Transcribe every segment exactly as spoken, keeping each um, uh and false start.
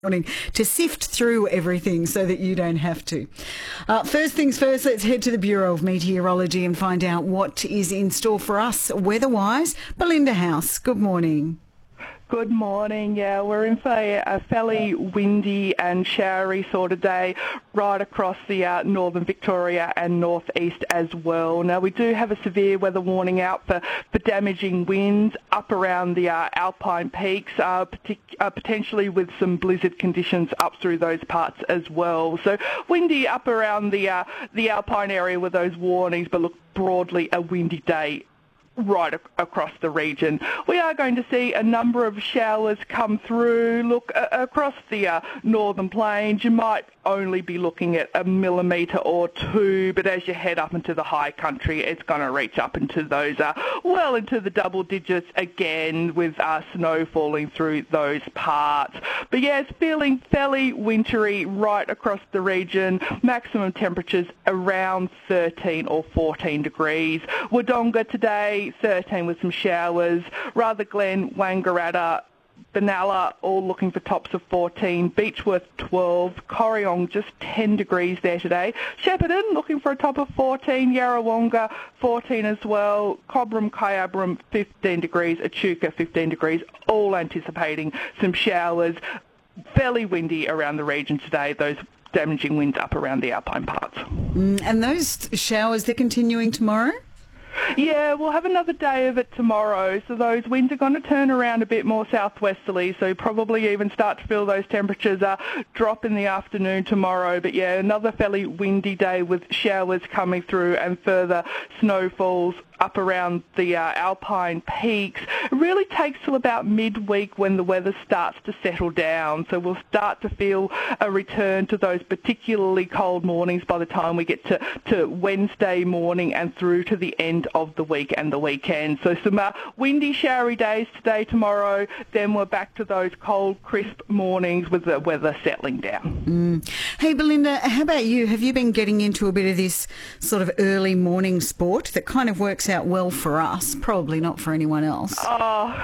morning to sift through everything so that you don't have to. Uh, first things first, let's head to the Bureau of Meteorology and find out what is in store for us weather-wise. Belinda House, good morning. Good morning. Yeah, we're in for a, a fairly windy and showery sort of day right across the uh, northern Victoria and northeast as well. Now, we do have a severe weather warning out for, for damaging winds up around the uh, Alpine peaks, uh, partic- uh, potentially with some blizzard conditions up through those parts as well. So windy up around the, uh, the Alpine area with those warnings, but look, broadly a windy day right ac- across the region. We are going to see a number of showers come through. Look, uh, across the uh, northern plains, you might only be looking at a millimetre or two, but as you head up into the high country, it's going to reach up into those, uh, well into the double digits again with uh, snow falling through those parts. But yeah, it's feeling fairly wintry right across the region. Maximum temperatures around thirteen or fourteen degrees. Wodonga today, thirteen with some showers. Rutherglen, Wangaratta, Benalla all looking for tops of fourteen, Beechworth twelve, Corryong just ten degrees there today, Shepparton looking for a top of fourteen, Yarrawonga fourteen as well, Cobram, Kyabram fifteen degrees, Echuca fifteen degrees, all anticipating some showers. Fairly windy around the region today, those damaging winds up around the Alpine parts. Mm, and those showers, they're continuing tomorrow? Yeah, we'll have another day of it tomorrow, so those winds are going to turn around a bit more southwesterly, so probably even start to feel those temperatures uh, drop in the afternoon tomorrow. But yeah, another fairly windy day with showers coming through and further snowfalls up around the uh, Alpine peaks. It really takes till about midweek when the weather starts to settle down, so we'll start to feel a return to those particularly cold mornings by the time we get to, to Wednesday morning and through to the end of the week and the weekend. So some uh, windy, showery days today, tomorrow, then we're back to those cold, crisp mornings with the weather settling down. Mm. Hey, Belinda, how about you? Have you been getting into a bit of this sort of early morning sport that kind of works out well for us, probably not for anyone else? Oh,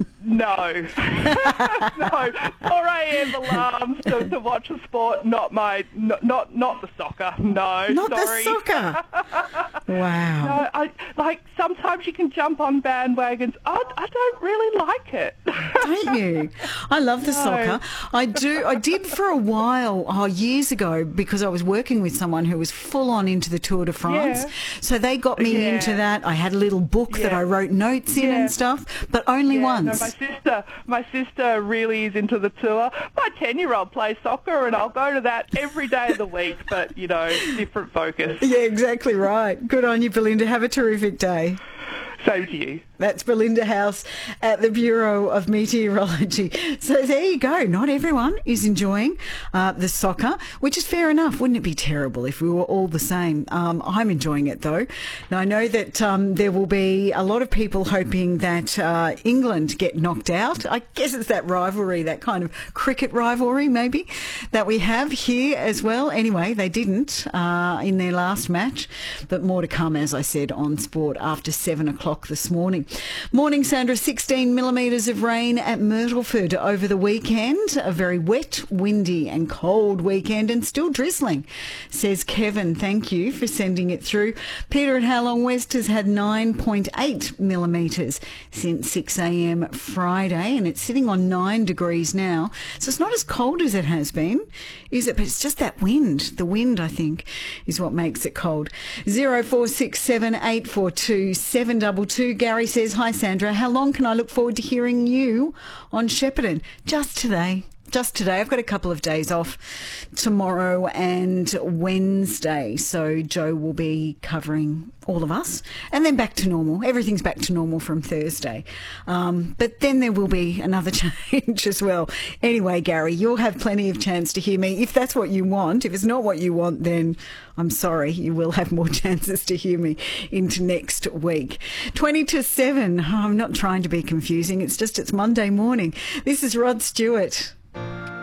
no. No. four a.m. alarms to, to watch the sport, not my, not not, not the soccer, no, Not sorry. the soccer? Wow. No, I, like, sometimes you can jump on bandwagons. I, I don't really like it. Don't you? I love the No. soccer. I do. I did for a while, oh, years ago, because I was working with someone who was full on into the Tour de France. Yeah. So they got me Yeah. into that. I had a little book that Yeah. I wrote notes in Yeah. and stuff, but only Yeah, no, once. my sister, my sister really is into the Tour. My ten-year-old plays soccer, and I'll go to that every day of the week. But you know, different focus. Yeah, exactly right. Good on you, Belinda. Have a terrific day. Same to you. That's Belinda House at the Bureau of Meteorology. So there you go. Not everyone is enjoying uh, the soccer, which is fair enough. Wouldn't it be terrible if we were all the same? Um, I'm enjoying it, though. Now, I know that um, there will be a lot of people hoping that uh, England get knocked out. I guess it's that rivalry, that kind of cricket rivalry, maybe, that we have here as well. Anyway, they didn't uh, in their last match, but more to come, as I said, on Sport after seven o'clock this morning. Morning, Sandra. sixteen millimetres of rain at Myrtleford over the weekend. A very wet, windy and cold weekend and still drizzling, says Kevin. Thank you for sending it through. Peter at Howlong West has had nine point eight millimetres since six a.m. Friday, and it's sitting on nine degrees now. So it's not as cold as it has been, is it? But it's just that wind. The wind, I think, is what makes it cold. zero four six seven eight four two seven two two. Gary says, hi Sandra, how long can I look forward to hearing you on Shepparton? Just today. Just today. I've got a couple of days off tomorrow and Wednesday, so Joe will be covering all of us, and then back to normal. Everything's back to normal from Thursday. Um, but then there will be another change as well. Anyway, Gary, you'll have plenty of chance to hear me if that's what you want. If it's not what you want, then I'm sorry, you will have more chances to hear me into next week. twenty to seven. Oh, I'm not trying to be confusing. It's just it's Monday morning. This is Rod Stewart.